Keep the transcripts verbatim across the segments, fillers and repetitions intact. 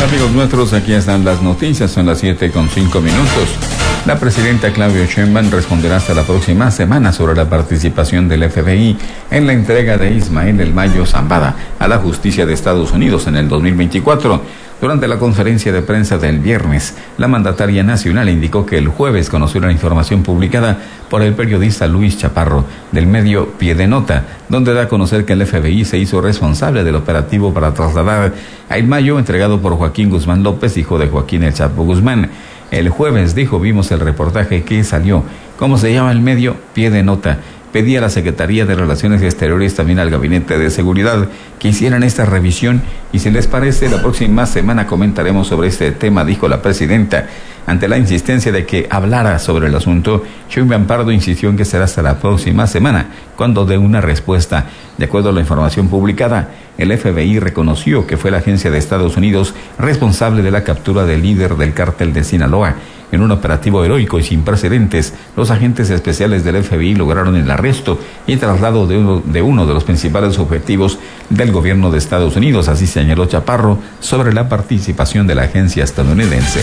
Amigos nuestros, aquí están las noticias, son las siete con cinco minutos. La presidenta Claudia Sheinbaum responderá hasta la próxima semana sobre la participación del F B I en la entrega de Ismael El Mayo Zambada a la justicia de Estados Unidos en el dos mil veinticuatro. Durante la conferencia de prensa del viernes, la mandataria nacional indicó que el jueves conoció la información publicada por el periodista Luis Chaparro del medio Pie de Nota, donde da a conocer que el F B I se hizo responsable del operativo para trasladar a El Mayo, entregado por Joaquín Guzmán López, hijo de Joaquín El Chapo Guzmán. El jueves, dijo, vimos el reportaje que salió. ¿Cómo se llama el medio? Pie de Nota. Pedí a la Secretaría de Relaciones Exteriores, también al Gabinete de Seguridad, que hicieran esta revisión y si les parece, la próxima semana comentaremos sobre este tema, dijo la presidenta. Ante la insistencia de que hablara sobre el asunto, Sheinbaum Pardo insistió en que será hasta la próxima semana cuando dé una respuesta. De acuerdo a la información publicada, el F B I reconoció que fue la agencia de Estados Unidos responsable de la captura del líder del cártel de Sinaloa. En un operativo heroico y sin precedentes, los agentes especiales del F B I lograron el arresto y el traslado de uno, de uno de los principales objetivos del gobierno de Estados Unidos, así señaló Chaparro sobre la participación de la agencia estadounidense.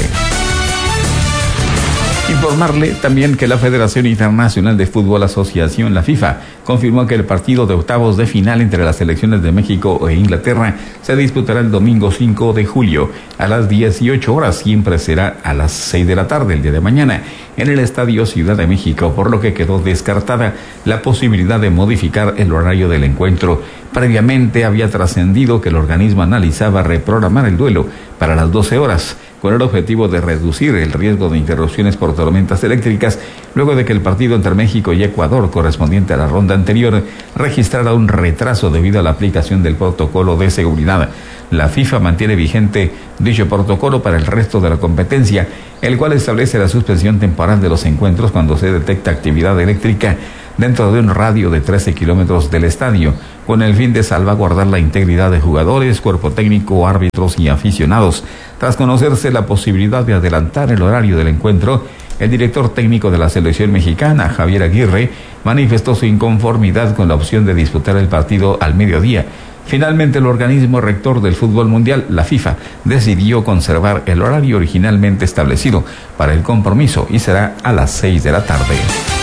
Informarle también que la Federación Internacional de Fútbol Asociación, la FIFA, confirmó que el partido de octavos de final entre las selecciones de México e Inglaterra se disputará el domingo cinco de julio a las dieciocho horas, siempre será a las seis de la tarde el día de mañana, en el Estadio Ciudad de México, por lo que quedó descartada la posibilidad de modificar el horario del encuentro. Previamente había trascendido que el organismo analizaba reprogramar el duelo para las doce horas, con el objetivo de reducir el riesgo de interrupciones por tormentas eléctricas, luego de que el partido entre México y Ecuador, correspondiente a la ronda anterior, registrara un retraso debido a la aplicación del protocolo de seguridad. La FIFA mantiene vigente dicho protocolo para el resto de la competencia, el cual establece la suspensión temporal de los encuentros cuando se detecta actividad eléctrica dentro de un radio de trece kilómetros del estadio, con el fin de salvaguardar la integridad de jugadores, cuerpo técnico, árbitros y aficionados. Tras conocerse la posibilidad de adelantar el horario del encuentro, el director técnico de la selección mexicana, Javier Aguirre, manifestó su inconformidad con la opción de disputar el partido al mediodía. Finalmente, el organismo rector del fútbol mundial, la FIFA, decidió conservar el horario originalmente establecido para el compromiso y será a las seis de la tarde.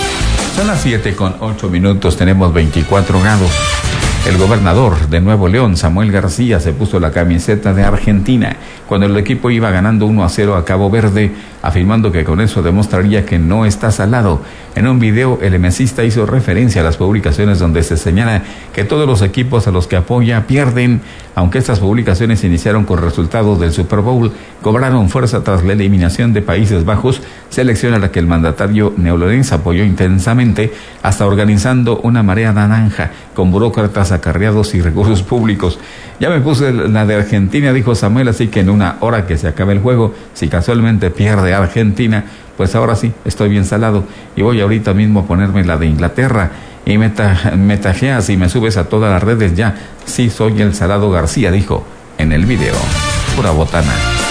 Son las siete con ocho minutos, tenemos veinticuatro grados. El gobernador de Nuevo León, Samuel García, se puso la camiseta de Argentina cuando el equipo iba ganando uno a cero a Cabo Verde, afirmando que con eso demostraría que no está salado. En un video, el emesista hizo referencia a las publicaciones donde se señala que todos los equipos a los que apoya pierden. Aunque estas publicaciones iniciaron con resultados del Super Bowl, cobraron fuerza tras la eliminación de Países Bajos, selección a la que el mandatario neolorense apoyó intensamente, hasta organizando una marea naranja con burócratas acarreados y recursos públicos. Ya me puse la de Argentina, dijo Samuel, así que en una hora que se acabe el juego, si casualmente pierde Argentina, pues ahora sí, estoy bien salado y voy ahorita mismo a ponerme la de Inglaterra y me, ta, me tajeas y me subes a todas las redes ya. Sí, soy el Salado García, dijo en el video. Pura botana.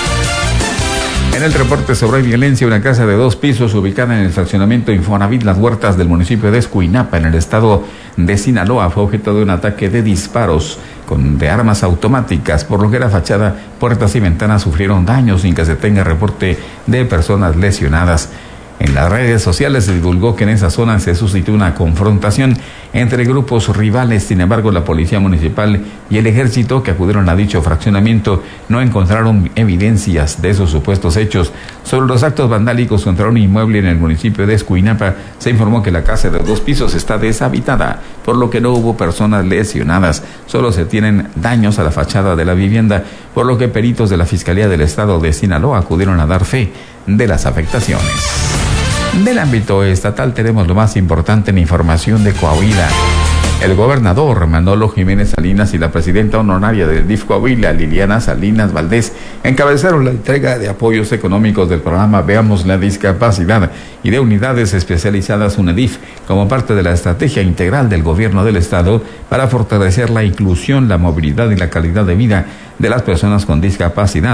En el reporte sobre violencia, una casa de dos pisos ubicada en el fraccionamiento Infonavit Las Huertas del municipio de Escuinapa, en el estado de Sinaloa, fue objeto de un ataque de disparos con, de armas automáticas, por lo que la fachada, puertas y ventanas sufrieron daños sin que se tenga reporte de personas lesionadas. En las redes sociales se divulgó que en esa zona se suscitó una confrontación entre grupos rivales. Sin embargo, la policía municipal y el ejército que acudieron a dicho fraccionamiento no encontraron evidencias de esos supuestos hechos. Sobre los actos vandálicos contra un inmueble en el municipio de Escuinapa, se informó que la casa de dos pisos está deshabitada, por lo que no hubo personas lesionadas. Solo se tienen daños a la fachada de la vivienda, por lo que peritos de la Fiscalía del Estado de Sinaloa acudieron a dar fe de las afectaciones. Del ámbito estatal tenemos lo más importante en información de Coahuila. El gobernador Manolo Jiménez Salinas y la presidenta honoraria del D I F Coahuila, Liliana Salinas Valdés, encabezaron la entrega de apoyos económicos del programa Veamos la Discapacidad y de unidades especializadas UNEDIF como parte de la estrategia integral del gobierno del estado para fortalecer la inclusión, la movilidad y la calidad de vida de las personas con discapacidad.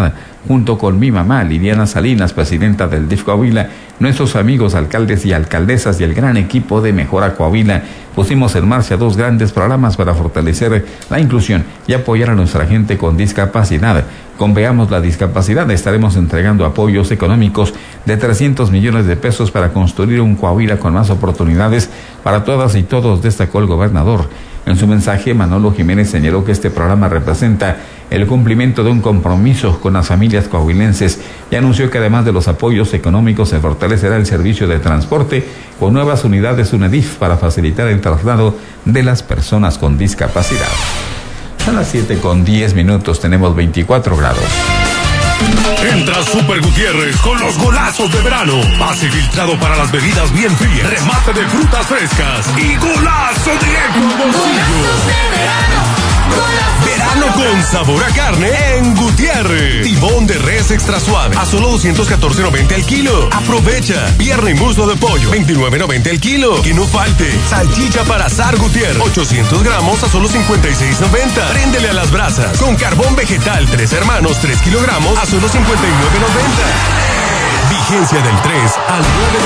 junto con mi mamá, Liliana Salinas, presidenta del D I F Coahuila, nuestros amigos alcaldes y alcaldesas y el gran equipo de Mejora Coahuila, pusimos en marcha dos grandes programas para fortalecer la inclusión y apoyar a nuestra gente con discapacidad. Con Veamos la Discapacidad estaremos entregando apoyos económicos de trescientos millones de pesos para construir un Coahuila con más oportunidades para todas y todos, destacó el gobernador. En su mensaje, Manolo Jiménez señaló que este programa representa el cumplimiento de un compromiso con las familias coahuilenses y anunció que además de los apoyos económicos se fortalecerá el servicio de transporte con nuevas unidades UNEDIF para facilitar el traslado de las personas con discapacidad. A las siete con diez minutos, tenemos veinticuatro grados. Entra Super Gutiérrez con los golazos de verano. Pase filtrado para las bebidas bien frías. Remate de frutas frescas y golazo directo al bolsillo. Verano con sabor a carne en Gutiérrez. Tibón de res extra suave a solo doscientos catorce noventa el kilo. Aprovecha. Pierna y muslo de pollo veintinueve noventa el kilo. Que no falte. Salchicha para asar Gutiérrez ochocientos gramos a solo cincuenta y seis noventa. Préndele a las brasas con carbón vegetal Tres Hermanos tres kilogramos a solo cincuenta y nueve noventa. Vigencia del tres al nueve